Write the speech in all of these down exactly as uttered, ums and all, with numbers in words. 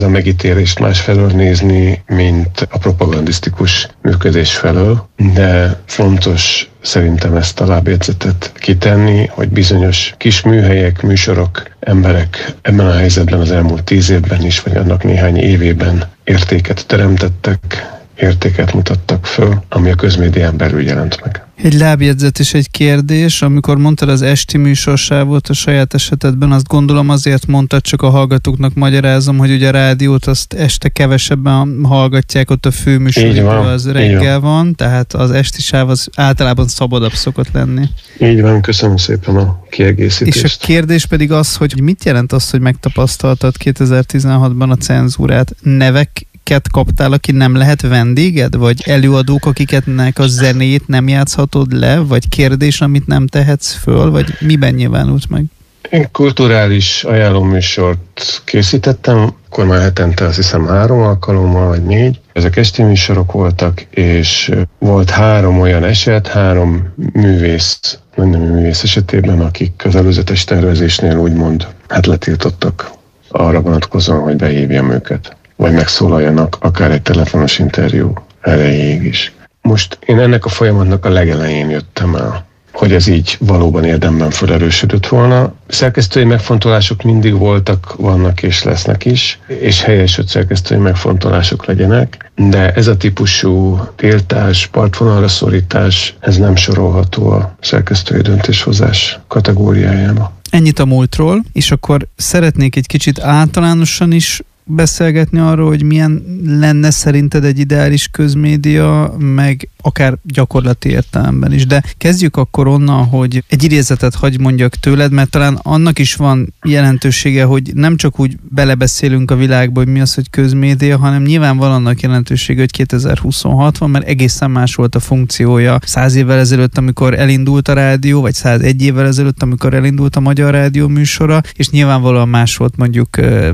a megítélést másfelől nézni, mint a propagandisztikus működés felől, de fontos szerintem ezt a lábjegyzetet kitenni, hogy bizonyos kis műhelyek, műsorok, emberek ebben a helyzetben az elmúlt tíz évben is, vagy annak néhány évében értéket teremtettek, értéket mutattak föl, ami a közmédián belül jelent meg. Egy lábjegyzet és egy kérdés, amikor mondtad az esti műsorsávot a saját esetedben, azt gondolom azért mondtad, csak a hallgatóknak magyarázom, hogy ugye a rádiót azt este kevesebben hallgatják, ott a főműsoridő az reggel van. van, tehát az esti sáv az általában szabadabb szokott lenni. Így van, köszönöm szépen a kiegészítést. És a kérdés pedig az, hogy mit jelent az, hogy megtapasztaltad kétezer-tizenhatban a cenzúrát? Nevek kaptál, aki nem lehet vendéged? Vagy előadók, akiketnek a zenét nem játszhatod le? Vagy kérdés, amit nem tehetsz föl? Vagy miben nyilvánult meg? Én kulturális ajánlóműsort készítettem, akkor már hetente azt hiszem három alkalommal, vagy négy. Ezek esti műsorok voltak, és volt három olyan eset, három művész, nem művész esetében, akik az előzetes tervezésnél úgymond hát letiltottak arra vonatkozóan, hogy behívjam őket, vagy megszólaljanak akár egy telefonos interjú erejéig is. Most én ennek a folyamatnak a legelején jöttem el, hogy ez így valóban érdemben felerősödött volna. Szerkesztői megfontolások mindig voltak, vannak és lesznek is, és helyes, hogy szerkesztői megfontolások legyenek, de ez a típusú tiltás, partvonalra szorítás, ez nem sorolható a szerkesztői döntéshozás kategóriájába. Ennyit a múltról, és akkor szeretnék egy kicsit általánosan is beszélgetni arról, hogy milyen lenne szerinted egy ideális közmédia, meg akár gyakorlati értelemben is. De kezdjük akkor onnan, hogy egy idézetet hagy mondjak tőled, mert talán annak is van jelentősége, hogy nem csak úgy belebeszélünk a világba, hogy mi az, hogy közmédia, hanem nyilván van annak jelentősége, hogy kétezer-huszonhat van, mert egészen más volt a funkciója száz évvel ezelőtt, amikor elindult a rádió, vagy százegy évvel ezelőtt, amikor elindult a Magyar Rádió műsora, és nyilvánvalóan más volt mondjuk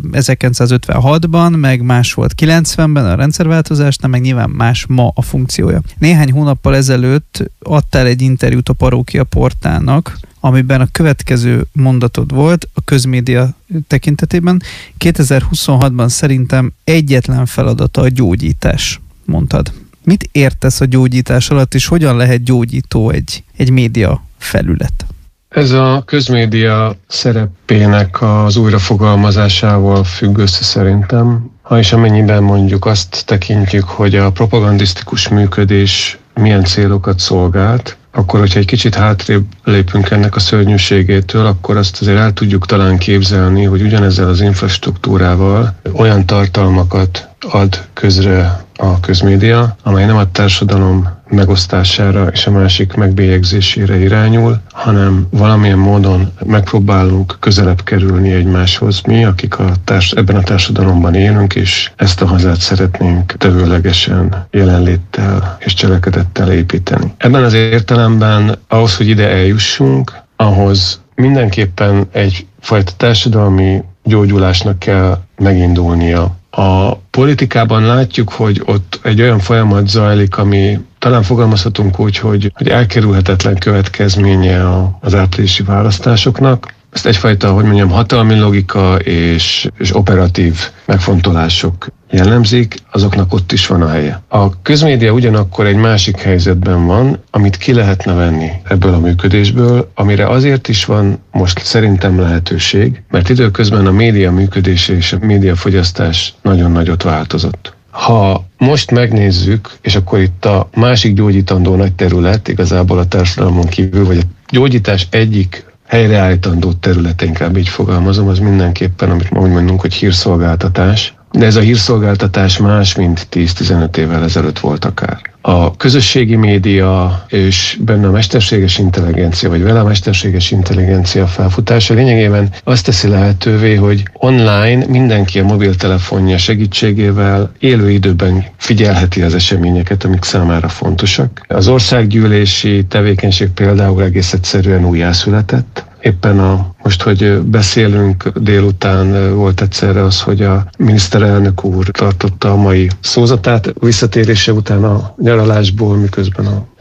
ezerkilencszázötvenhatban, meg más volt kilencvenben a rendszerváltozásnál, meg nyilván más ma a funkciója. Néhány hónappal ezelőtt adtál egy interjút a Parókia portálnak, amiben a következő mondatod volt a közmédia tekintetében. kétezer-huszonhatban szerintem egyetlen feladata a gyógyítás, mondtad. Mit értesz a gyógyítás alatt, és hogyan lehet gyógyító egy, egy média felület? Ez a közmédia szerepének az újrafogalmazásával függ össze szerintem. Ha és amennyiben mondjuk azt tekintjük, hogy a propagandisztikus működés milyen célokat szolgált, akkor, hogyha egy kicsit hátrébb lépünk ennek a szörnyűségétől, akkor azt azért el tudjuk talán képzelni, hogy ugyanezzel az infrastruktúrával olyan tartalmakat ad közre a közmédia, amely nem a társadalom megosztására és a másik megbélyegzésére irányul, hanem valamilyen módon megpróbálunk közelebb kerülni egymáshoz. Mi, akik a társ- ebben a társadalomban élünk, és ezt a hazát szeretnénk tevőlegesen jelenléttel és cselekedettel építeni. Ebben az értelemben ahhoz, hogy ide eljussunk, ahhoz mindenképpen egyfajta társadalmi gyógyulásnak kell megindulnia. A politikában látjuk, hogy ott egy olyan folyamat zajlik, ami talán fogalmazhatunk úgy, hogy, hogy elkerülhetetlen következménye az áprilisi választásoknak. Ezt egyfajta, hogy mondjam, hatalmi logika és, és operatív megfontolások jellemzik, azoknak ott is van a helye. A közmédia ugyanakkor egy másik helyzetben van, amit ki lehetne venni ebből a működésből, amire azért is van most szerintem lehetőség, mert időközben a média működése és a médiafogyasztás nagyon nagyot változott. Ha most megnézzük, és akkor itt a másik gyógyítandó nagy terület, igazából a társadalmon kívül, vagy a gyógyítás egyik helyreállítandó területe, inkább így fogalmazom, az mindenképpen, amit ma úgy mondunk, hogy hírszolgáltatás. De ez a hírszolgáltatás más, mint tíz-tizenöt évvel ezelőtt volt akár. A közösségi média és benne a mesterséges intelligencia, vagy vele a mesterséges intelligencia felfutása lényegében azt teszi lehetővé, hogy online mindenki a mobiltelefonja segítségével élő időben figyelheti az eseményeket, amik számára fontosak. Az országgyűlési tevékenység például egész egyszerűen újjászületett. Éppen a, most, hogy beszélünk, délután volt egyszerre az, hogy a miniszterelnök úr tartotta a mai szózatát visszatérése után a nyaralásból, miközben a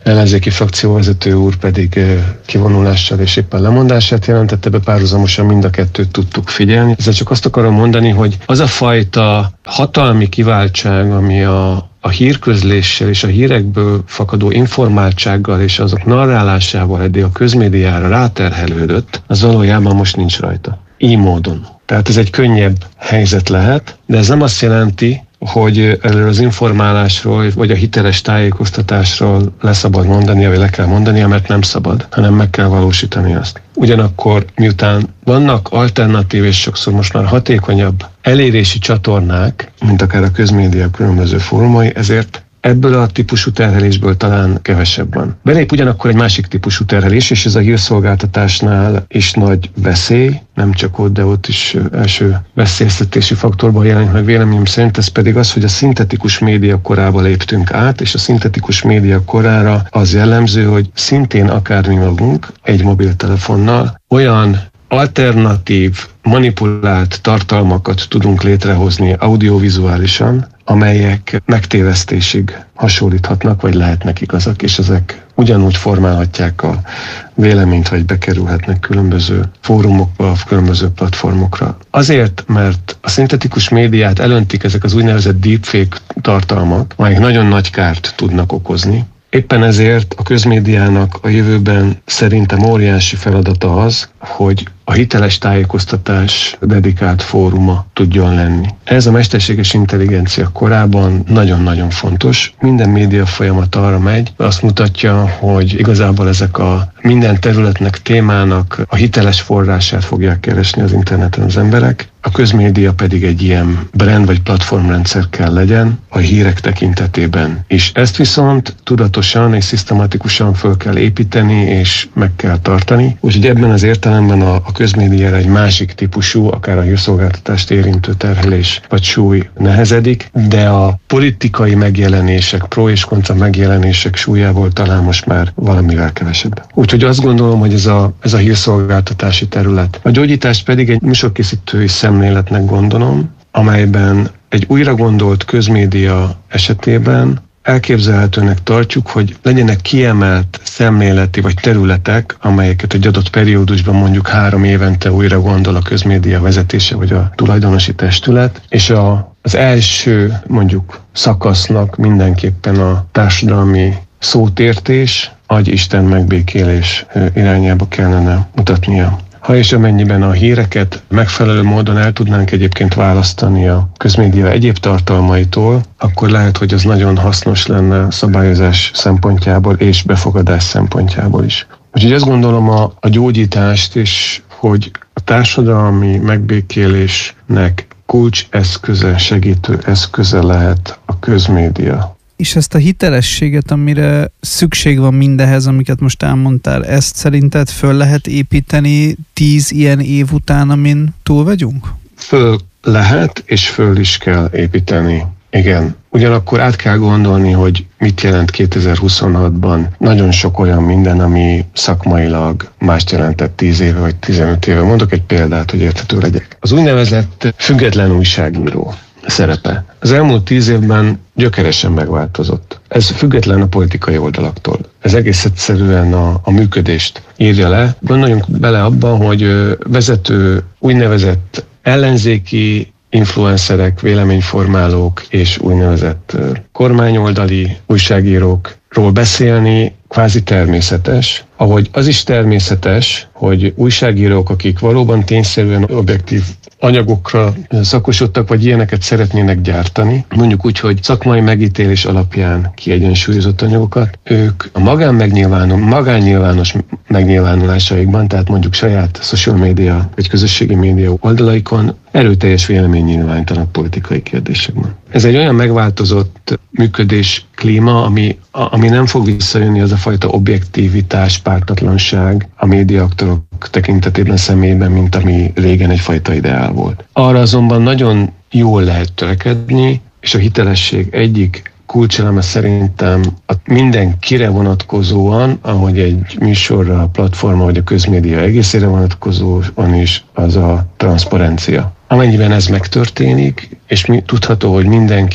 ellenzéki frakcióvezető úr pedig kivonulással és éppen lemondását jelentette be, párhuzamosan mind a kettőt tudtuk figyelni. Ezzel csak azt akarom mondani, hogy az a fajta hatalmi kiváltság, ami a a hírközléssel és a hírekből fakadó informáltsággal és azok narrálásával eddig a közmédiára ráterhelődött, az valójában most nincs rajta. Így módon. Tehát ez egy könnyebb helyzet lehet, de ez nem azt jelenti, hogy erről az informálásról vagy a hiteles tájékoztatásról leszabad mondania, vagy le kell mondania, mert nem szabad, hanem meg kell valósítani azt. Ugyanakkor, miután vannak alternatív és sokszor most már hatékonyabb elérési csatornák, mint akár a közmédia különböző fórumai, ezért ebből a típusú terhelésből talán kevesebb van. Belép ugyanakkor egy másik típusú terhelés, és ez a hírszolgáltatásnál is nagy veszély, nem csak ott, de ott is első veszélyeztetési faktorban jelenik meg véleményem szerint, ez pedig az, hogy a szintetikus média korába léptünk át, és a szintetikus média korára az jellemző, hogy szintén akár mi magunk egy mobiltelefonnal olyan alternatív, manipulált tartalmakat tudunk létrehozni audiovizuálisan, amelyek megtévesztésig hasonlíthatnak, vagy lehetnek igazak, és ezek ugyanúgy formálhatják a véleményt, vagy bekerülhetnek különböző fórumokba, különböző platformokra. Azért, mert a szintetikus médiát elöntik ezek az úgynevezett deepfake tartalmak, amelyek nagyon nagy kárt tudnak okozni. Éppen ezért a közmédiának a jövőben szerintem óriási feladata az, hogy a hiteles tájékoztatás dedikált fóruma tudjon lenni. Ez a mesterséges intelligencia korában nagyon-nagyon fontos. Minden média folyamat arra megy, azt mutatja, hogy igazából ezek a minden területnek, témának a hiteles forrását fogják keresni az interneten az emberek. A közmédia pedig egy ilyen brand vagy platformrendszer kell legyen a hírek tekintetében is. Ezt viszont tudatosan és szisztematikusan föl kell építeni és meg kell tartani. Úgyhogy ebben az értelemben a, a közmédiára egy másik típusú, akár a hírszolgáltatást érintő terhelés vagy súly nehezedik, de a politikai megjelenések, pro és kontra megjelenések súlyából talán most már valamivel kevesebb. Úgyhogy azt gondolom, hogy ez a, ez a hírszolgáltatási terület. A gyógyítást pedig egy műsorkészítői szemléletnek gondolom, amelyben egy újra gondolt közmédia esetében elképzelhetőnek tartjuk, hogy legyenek kiemelt szemléleti vagy területek, amelyeket egy adott periódusban mondjuk három évente újra gondol a közmédia vezetése vagy a tulajdonosi testület, és a, az első mondjuk szakasznak mindenképpen a társadalmi szótértés, adj Isten megbékélés irányába kellene mutatnia. Ha és amennyiben a híreket megfelelő módon el tudnánk egyébként választani a közmédia egyéb tartalmaitól, akkor lehet, hogy az nagyon hasznos lenne szabályozás szempontjából és befogadás szempontjából is. Úgyhogy azt gondolom a, a gyógyítást is, hogy a társadalmi megbékélésnek kulcseszköze, segítő eszköze lehet a közmédia. És ezt a hitelességet, amire szükség van mindehez, amiket most elmondtál, ezt szerinted föl lehet építeni tíz ilyen év után, amin túl vagyunk? Föl lehet, és föl is kell építeni. Igen. Ugyanakkor át kell gondolni, hogy mit jelent kétezer-huszonhatban. Nagyon sok olyan minden, ami szakmailag mást jelentett tíz éve vagy tizenöt éve. Mondok egy példát, hogy érthető legyek. Az úgynevezett független újságíró szerepe az elmúlt tíz évben gyökeresen megváltozott. Ez független a politikai oldalaktól. Ez egész egyszerűen a, a működést írja le. Gondoljunk bele abban, hogy vezető úgynevezett ellenzéki influencerek, véleményformálók és úgynevezett kormányoldali újságírókról beszélni kvázi természetes, ahogy az is természetes, hogy újságírók, akik valóban tényszerűen objektív anyagokra szakosodtak, vagy ilyeneket szeretnének gyártani, mondjuk úgy, hogy szakmai megítélés alapján kiegyensúlyozott anyagokat, ők a magán megnyilvánul, magánnyilvános megnyilvánulásaikban, tehát mondjuk saját social media vagy közösségi média oldalaikon erőteljes vélemény nyilvánítanak politikai kérdésekben. Ez egy olyan megváltozott működés klíma, ami, ami nem fog visszajönni az a fajta objektivitás, pártatlanság a médiaaktorok tekintetében, személyben, mint ami régen egyfajta ideál volt. Arra azonban nagyon jól lehet törekedni, és a hitelesség egyik kulcseleme szerintem a mindenkire vonatkozóan, ahogy egy műsorra, a platforma vagy a közmédia egészére vonatkozóan is, az a transzparencia. Amennyiben ez megtörténik, és mi, tudható, hogy mindenki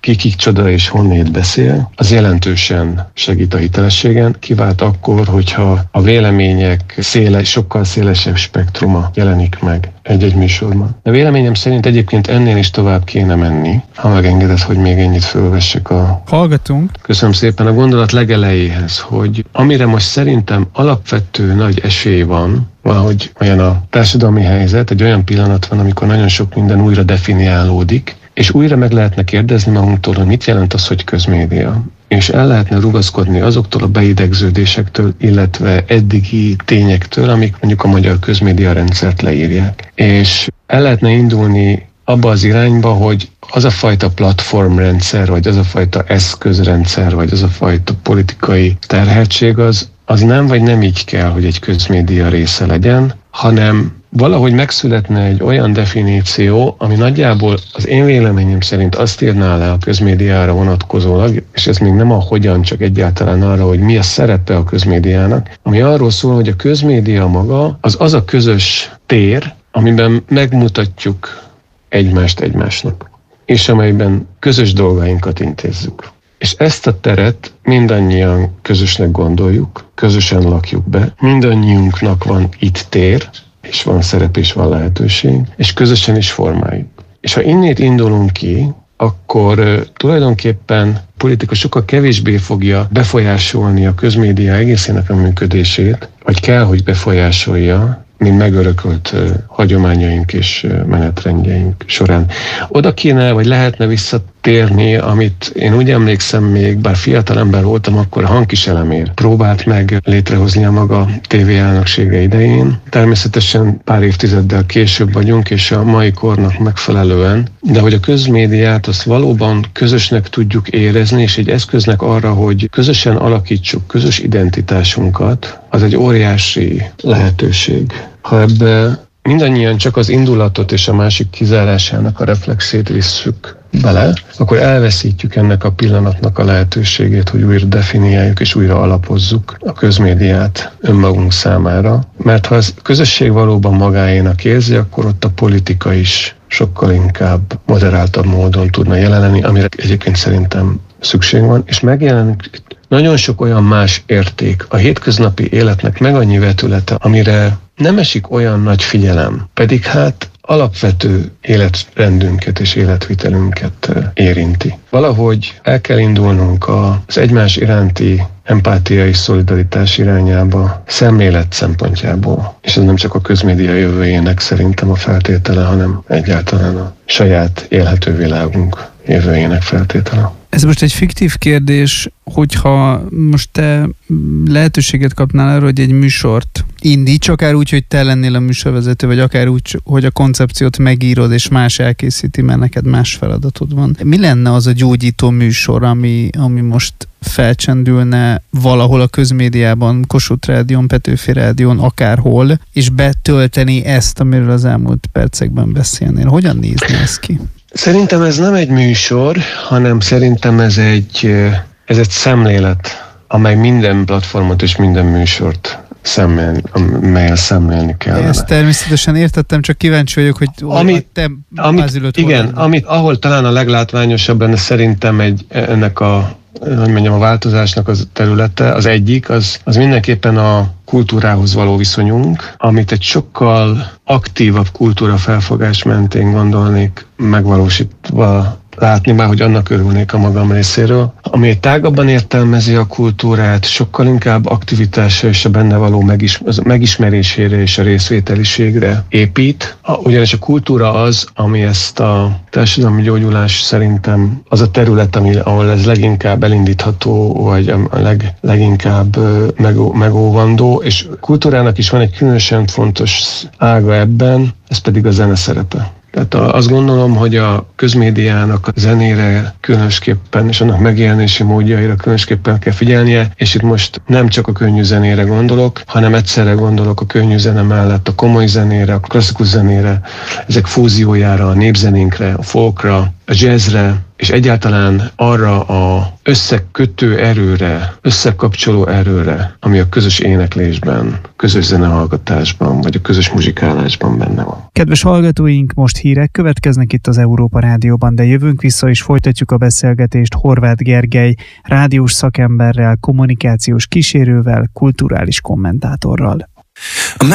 kikik csoda és honnét beszél, az jelentősen segít a hitelességen, kivált akkor, hogyha a vélemények széle, sokkal szélesebb spektruma jelenik meg egy-egy műsorban. De véleményem szerint egyébként ennél is tovább kéne menni, ha megengeded, hogy még ennyit fölvessek a... Hallgatunk. Köszönöm szépen a gondolat legelejéhez, hogy amire most szerintem alapvető nagy esély van, valahogy olyan a társadalmi helyzet, egy olyan pillanat van, amikor nagyon sok minden újra definiálódik, és újra meg lehetne kérdezni magunktól, hogy mit jelent az, hogy közmédia. És el lehetne rugaszkodni azoktól a beidegződésektől, illetve eddigi tényektől, amik mondjuk a magyar közmédia rendszert leírják. És el lehetne indulni abba az irányba, hogy az a fajta platformrendszer, vagy az a fajta eszközrendszer, vagy az a fajta politikai terheltség, az, az nem vagy nem így kell, hogy egy közmédia része legyen, hanem valahogy megszületne egy olyan definíció, ami nagyjából az én véleményem szerint azt írná le a közmédiára vonatkozólag, és ez még nem a hogyan, csak egyáltalán arra, hogy mi a szerepe a közmédiának, ami arról szól, hogy a közmédia maga az az a közös tér, amiben megmutatjuk egymást egymásnak, és amelyben közös dolgainkat intézzük. És ezt a teret mindannyian közösnek gondoljuk, közösen lakjuk be, mindannyiunknak van itt tér, és van szerep, és van lehetőség, és közösen is formáljuk. És ha innét indulunk ki, akkor uh, tulajdonképpen a politika sokkal kevésbé fogja befolyásolni a közmédia egészének a működését, vagy kell, hogy befolyásolja, mint megörökölt uh, hagyományaink és uh, menetrendjeink során. Oda kéne, vagy lehetne visszatérni, amit én úgy emlékszem még, bár fiatal ember voltam, akkor a Hangkiselemér próbált meg létrehozni a maga tévéelnöksége idején. Természetesen pár évtizeddel később vagyunk, és a mai kornak megfelelően, de hogy a közmédiát azt valóban közösnek tudjuk érezni, és egy eszköznek arra, hogy közösen alakítsuk közös identitásunkat, az egy óriási lehetőség. Ha ebbe mindannyian csak az indulatot és a másik kizárásának a reflexét visszük bele, akkor elveszítjük ennek a pillanatnak a lehetőségét, hogy újra definiáljuk és újra alapozzuk a közmédiát önmagunk számára. Mert ha ez közösség valóban magáénak érzi, akkor ott a politika is sokkal inkább moderáltabb módon tudna jelenni, amire egyébként szerintem szükség van, és megjelenik nagyon sok olyan más érték a hétköznapi életnek, meg annyi vetülete, amire nem esik olyan nagy figyelem, pedig hát alapvető életrendünket és életvitelünket érinti. Valahogy el kell indulnunk az egymás iránti empátia és szolidaritás irányába szemlélet szempontjából. És ez nem csak a közmédia jövőjének szerintem a feltétele, hanem egyáltalán a saját élhető világunk jövőjének feltétele. Ez most egy fiktív kérdés, hogyha most te lehetőséget kapnál arra, hogy egy műsort indíts, akár úgy, hogy te lennél a műsorvezető, vagy akár úgy, hogy a koncepciót megírod, és más elkészíti, mert neked más feladatod van. Mi lenne az a gyógyító műsor, ami, ami most felcsendülne valahol a közmédiában, Kossuth Rádión, Petőfi Rádión, akárhol, és betölteni ezt, amiről az elmúlt percekben beszélnél? Hogyan nézne ez ki? Szerintem ez nem egy műsor, hanem szerintem ez egy, ez egy szemlélet, amely minden platformot és minden műsort szemlélni, amelyel szemlélni kellene. Ezt természetesen értettem, csak kíváncsi vagyok, hogy amit, te amit, igen, amit, ahol talán a leglátványosabb lenne szerintem egy, ennek a, hogy mondjam, a változásnak az területe, az egyik, az, az mindenképpen a kultúrához való viszonyunk, amit egy sokkal aktívabb kultúra felfogás mentén gondolnék megvalósítva látni, már hogy annak örülnék a magam részéről, ami tágabban értelmezi a kultúrát, sokkal inkább aktivitásra és a benne való megis, az megismerésére és a részvételiségre épít. A, ugyanis a kultúra az, ami ezt a társadalmi gyógyulás szerintem az a terület, ami, ahol ez leginkább elindítható, vagy a leg, leginkább megó, megóvandó, és kultúrának is van egy különösen fontos ága ebben, ez pedig a zene szerepe. Tehát azt gondolom, hogy a közmédiának a zenére különösképpen, és annak megjelenési módjaira különösképpen kell figyelnie, és itt most nem csak a könnyű zenére gondolok, hanem egyszerre gondolok a könnyű zene mellett a komoly zenére, a klasszikus zenére, ezek fúziójára, a népzenénkre, a folkra, a jazzre, és egyáltalán arra a összekötő erőre, összekapcsoló erőre, ami a közös éneklésben, közös zenehallgatásban, vagy a közös muzsikálásban benne van. Kedves hallgatóink, most hírek következnek itt az Európa Rádióban, de jövünk vissza és folytatjuk a beszélgetést Horváth Gergely, rádiós szakemberrel, kommunikációs kísérővel, kulturális kommentátorral.